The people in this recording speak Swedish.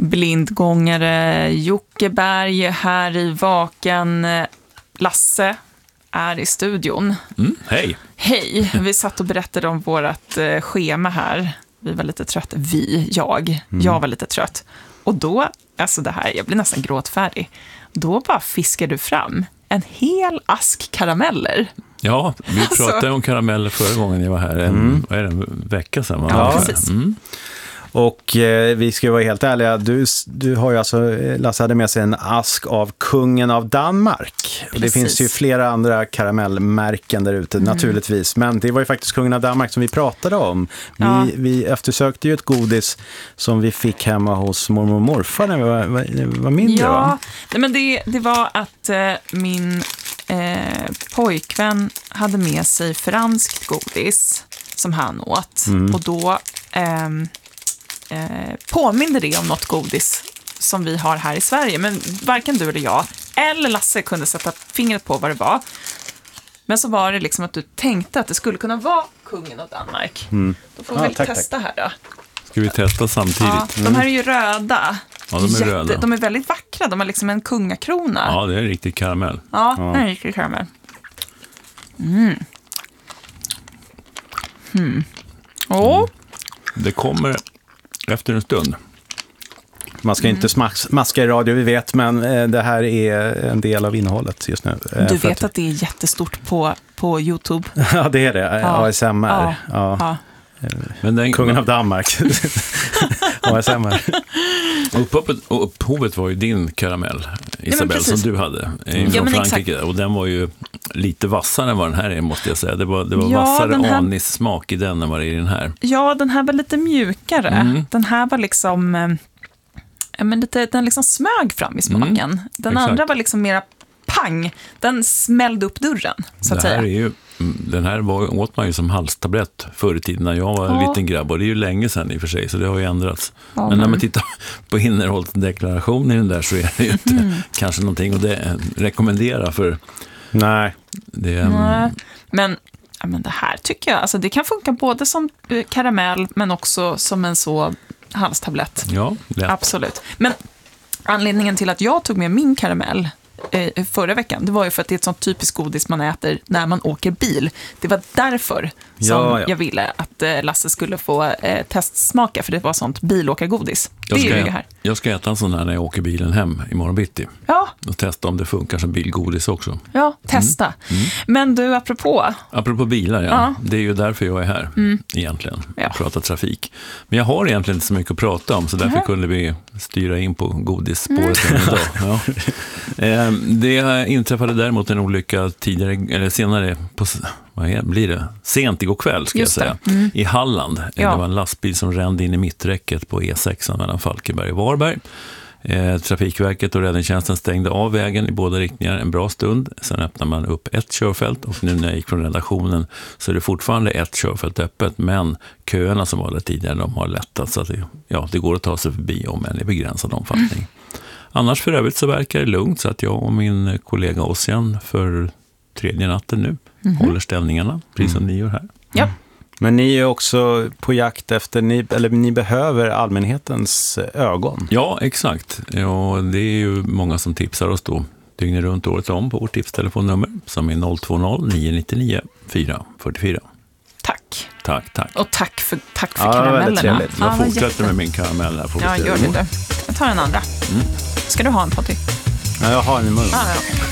Blindgångare, Jockeberg här i Vaken. Lasse är i studion. Hej. Hej, vi satt och berättade om vårt schema här. Vi var lite trött. Jag var lite trött. Och då, alltså det här, jag blir nästan gråtfärdig. Då bara fiskar du fram en hel ask karameller. Ja, vi pratade om karameller förra gången jag var här. En vecka sedan. Va? Ja, precis. Och vi ska vara helt ärliga, du har ju alltså, Lasse hade med sig en ask av kungen av Danmark. Och det finns ju flera andra karamellmärken där ute naturligtvis, men det var ju faktiskt kungen av Danmark som vi pratade om. Vi eftersökte ju ett godis som vi fick hemma hos mormor och morfar när vi var mindre, va? Ja, men det var att min pojkvän hade med sig franskt godis som han åt. Och då påminner det om något godis som vi har här i Sverige, men varken du eller jag eller Lasse kunde sätta fingret på vad det var. Men så var det liksom att du tänkte att det skulle kunna vara kungen av Danmark. Då får vi väl testa här då. Ska vi testa samtidigt? Ja, de här är ju röda. Ja, de är röda. De är väldigt vackra, de har liksom en kungakrona. Ja, det är riktigt karamell. Ja, det är en riktig karamell. Det kommer efter en stund. Man ska inte smaska i radio, vi vet, men det här är en del av innehållet just nu. Du vet att det är jättestort på YouTube? Ja, det är det. ASMR. Ja. Men kungen av Danmark. ASMR. Upphovet var ju din karamell, Isabelle, som du hade från Frankrike. Exakt. Och den var ju lite vassare än vad den här är, måste jag säga. Det var vassare anissmak i den än vad det är i den här. Ja, den här var lite mjukare. Den här var liksom... den liksom smög fram i smaken. Den andra var liksom mera pang. Den smällde upp dörren, så att säga. Den här åt man ju som halstablett förr i tiden när jag var en liten grabb. Och det är ju länge sedan i och för sig, så det har ju ändrats. Men när man tittar på innehållsdeklaration i den där så är det ju inte kanske någonting att rekommendera för... Nej. Men det här tycker jag, alltså det kan funka både som karamell men också som en så halstablett. Ja, lätt. Absolut. Men anledningen till att jag tog med min karamell förra veckan, det var ju för att det är ett sånt typiskt godis man äter när man åker bil. Det var därför som jag ville att Lasse skulle få testsmaka, för det var sånt bilåkargodis. Jag ska äta en sån här när jag åker bilen hem imorgon bitti. Ja. Och testa om det funkar som bilgodis också. Ja, testa. Men du, apropå bilar, det är ju därför jag är här egentligen. Jag pratar trafik. Men jag har egentligen inte så mycket att prata om, så därför kunde vi styra in på godisspåret idag. Ja. Det inträffade däremot en olycka senare på, blir det? Sent igår kväll ska jag säga. I Halland. Det var en lastbil som rände in i mitträcket på E6 mellan Falkenberg och Varberg. Trafikverket och räddningstjänsten stängde av vägen i båda riktningar en bra stund. Sen öppnade man upp ett körfält, och nu när jag gick från redaktionen så är det fortfarande ett körfält öppet, men köerna som var där tidigare, de har lättat, så att det går att ta sig förbi om än i begränsad omfattning. Annars för övrigt så verkar det lugnt, så att jag och min kollega Ossian för tredje natten nu håller ställningarna, precis som ni gör här. Ja. Men ni är också på jakt efter, ni behöver allmänhetens ögon. Ja, exakt. Ja, det är ju många som tipsar oss då dygnet runt året om på vårt tipstelefonnummer som är 020-999 444. Tack. Och tack för karamellerna. Jag fortsätter med min karamell här. Ja, gör det. Jag tar en andra. Ska du ha en, Patrik? Ja, jag har en i munnen. Ja.